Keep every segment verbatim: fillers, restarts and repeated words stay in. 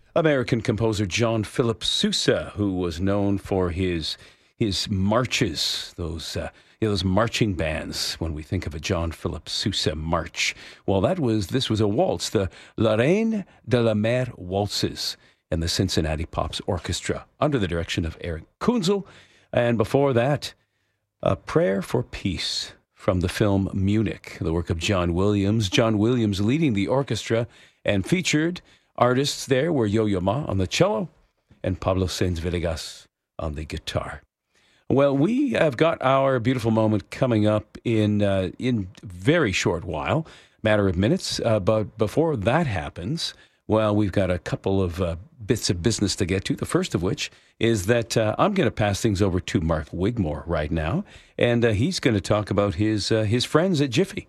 American composer John Philip Sousa, who was known for his his marches, those uh, you know, those marching bands. When we think of a John Philip Sousa march, well, that was this was a waltz, the La Reine de la Mer Waltzes, and the Cincinnati Pops Orchestra under the direction of Eric Kunzel, and before that, A Prayer for Peace from the film Munich, the work of John Williams. John Williams leading the orchestra, and featured artists there were Yo-Yo Ma on the cello and Pablo Sáenz Villegas on the guitar. Well, we have got our beautiful moment coming up in uh, in very short while, matter of minutes. Uh, but before that happens, well, we've got a couple of uh, bits of business to get to. The first of which is that uh, I'm going to pass things over to Mark Wigmore right now, and uh, he's going to talk about his uh, his friends at Jiffy.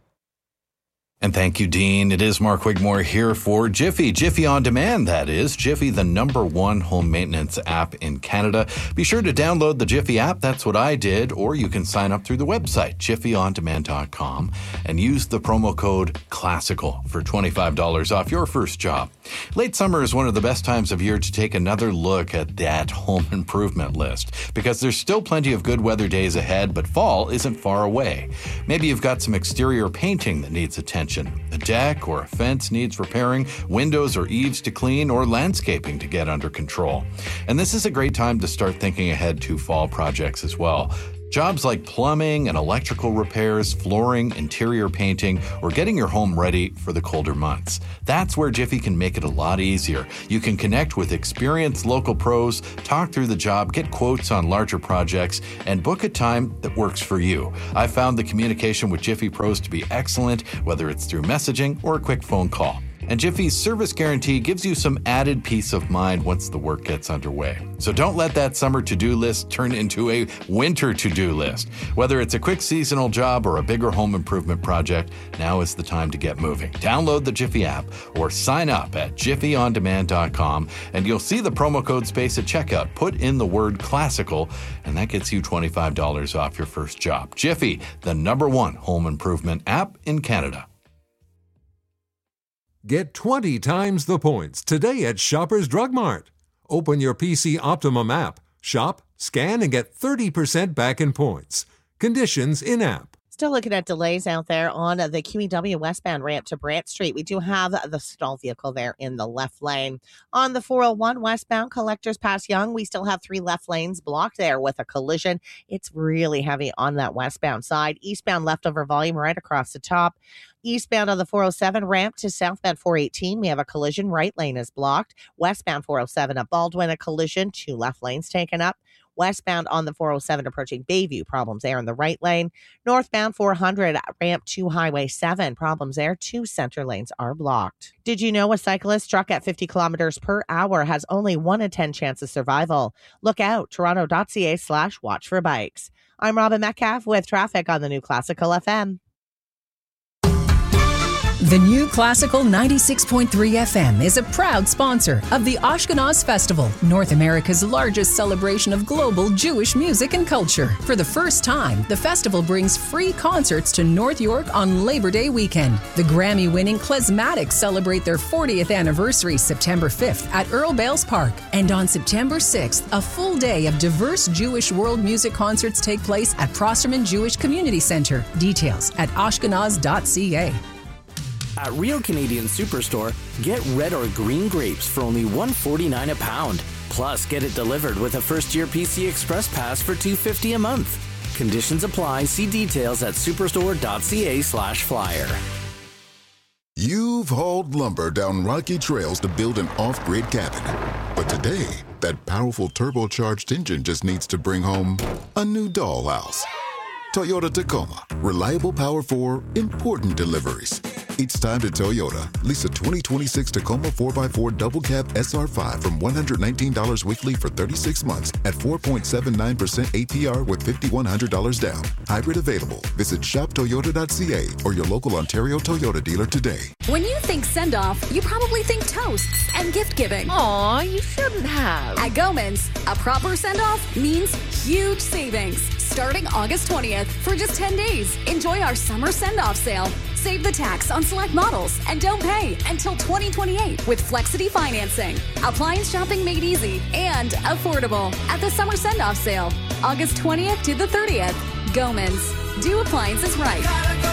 And thank you, Dean. It is Mark Wigmore here for Jiffy. Jiffy On Demand, that is. Jiffy, the number one home maintenance app in Canada. Be sure to download the Jiffy app. That's what I did. Or you can sign up through the website, jiffy on demand dot com, and use the promo code CLASSICAL for twenty-five dollars off your first job. Late summer is one of the best times of year to take another look at that home improvement list, because there's still plenty of good weather days ahead, but fall isn't far away. Maybe you've got some exterior painting that needs attention. A deck or a fence needs repairing, windows or eaves to clean, or landscaping to get under control. And this is a great time to start thinking ahead to fall projects as well. Jobs like plumbing and electrical repairs, flooring, interior painting, or getting your home ready for the colder months. That's where Jiffy can make it a lot easier. You can connect with experienced local pros, talk through the job, get quotes on larger projects, and book a time that works for you. I found the communication with Jiffy pros to be excellent, whether it's through messaging or a quick phone call. And Jiffy's service guarantee gives you some added peace of mind once the work gets underway. So don't let that summer to-do list turn into a winter to-do list. Whether it's a quick seasonal job or a bigger home improvement project, now is the time to get moving. Download the Jiffy app or sign up at jiffy on demand dot com, and you'll see the promo code space at checkout. Put in the word CLASSICAL, and that gets you twenty-five dollars off your first job. Jiffy, the number one home improvement app in Canada. Get twenty times the points today at Shoppers Drug Mart. Open your P C Optimum app, shop, scan, and get thirty percent back in points. Conditions in-app. Still looking at delays out there on the Q E W westbound ramp to Brant Street. We do have the stall vehicle there in the left lane. On the four oh one westbound Collectors Pass Young, we still have three left lanes blocked there with a collision. It's really heavy on that westbound side. Eastbound leftover volume right across the top. Eastbound on the four oh seven ramp to southbound four eighteen, we have a collision. Right lane is blocked. Westbound four oh seven at Baldwin, a collision. Two left lanes taken up. Westbound on the four oh seven approaching Bayview, problems there in the right lane. Northbound four hundred ramp to Highway seven, problems there. Two center lanes are blocked. Did you know a cyclist struck at fifty kilometers per hour has only one in ten chance of survival? Look out, toronto.ca slash watch for bikes. I'm Robin Metcalf with traffic on the new Classical F M. The new Classical ninety-six point three F M is a proud sponsor of the Ashkenaz Festival, North America's largest celebration of global Jewish music and culture. For the first time, the festival brings free concerts to North York on Labor Day weekend. The Grammy-winning Klezmatics celebrate their fortieth anniversary September fifth at Earl Bales Park. And on September sixth, a full day of diverse Jewish world music concerts take place at Prosterman Jewish Community Center. Details at ashkenaz dot c a. At Real Canadian Superstore, get red or green grapes for only one dollar and forty-nine cents a pound. Plus, get it delivered with a first-year P C Express Pass for two dollars and fifty cents a month. Conditions apply. See details at superstore.ca slash flyer. You've hauled lumber down rocky trails to build an off-grid cabin. But today, that powerful turbocharged engine just needs to bring home a new dollhouse. Toyota Tacoma. Reliable power for important deliveries. It's time to Toyota. Lease a twenty twenty-six Tacoma four by four double cab S R five from one hundred nineteen dollars weekly for thirty-six months at four point seven nine percent A P R with five thousand one hundred dollars down. Hybrid available. Visit shop toyota dot c a or your local Ontario Toyota dealer today. When you think send-off, you probably think toasts and gift-giving. Aw, you shouldn't have. At Goman's, a proper send-off means huge savings. Starting August twentieth for just ten days. Enjoy our summer send-off sale. Save the tax on select models and don't pay until twenty twenty-eight with Flexity Financing. Appliance shopping made easy and affordable at the summer send-off sale, August twentieth to the thirtieth. Gomans. Do appliances right.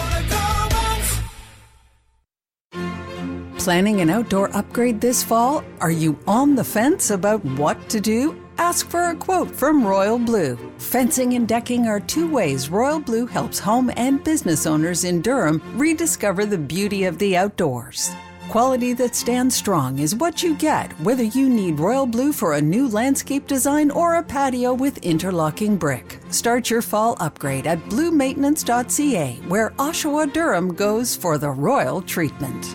Planning an outdoor upgrade this fall? Are you on the fence about what to do? Ask for a quote from Royal Blue. Fencing and decking are two ways Royal Blue helps home and business owners in Durham rediscover the beauty of the outdoors. Quality that stands strong is what you get, whether you need Royal Blue for a new landscape design or a patio with interlocking brick. Start your fall upgrade at blue maintenance dot c a, where Oshawa Durham goes for the royal treatment.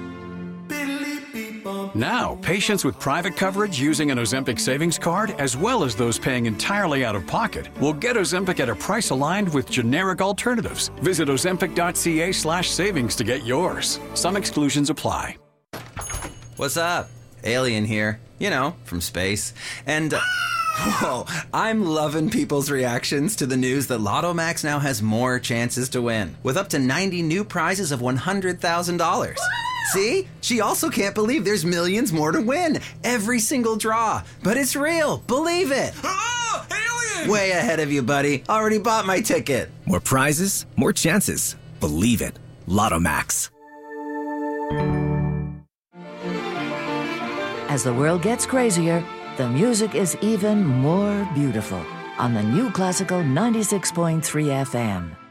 Now, patients with private coverage using an Ozempic savings card, as well as those paying entirely out of pocket, will get Ozempic at a price aligned with generic alternatives. Visit ozempic dot c a slash savings to get yours. Some exclusions apply. What's up? Alien here. You know, from space. And, uh, whoa, I'm loving people's reactions to the news that Lotto Max now has more chances to win, with up to ninety new prizes of one hundred thousand dollars. See? She also can't believe there's millions more to win. Every single draw. But it's real. Believe it. Oh, alien! Way ahead of you, buddy. Already bought my ticket. More prizes, more chances. Believe it. Lotto Max. As the world gets crazier, the music is even more beautiful on the new Classical ninety-six point three F M.